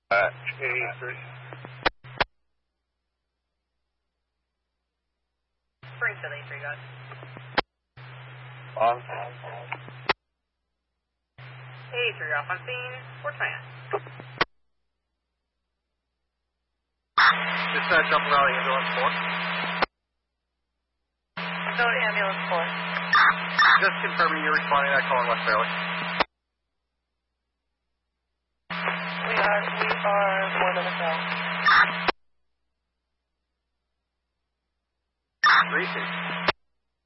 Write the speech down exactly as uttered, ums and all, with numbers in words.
Uh, eighty-three. Springfield eighty-three, guys. On. eighty-three, off on scene. four twenty. Dispatch up and out ambulance four. Go to ambulance four. Just confirming you're responding to that call in West Valley. We are, we are more than a cell.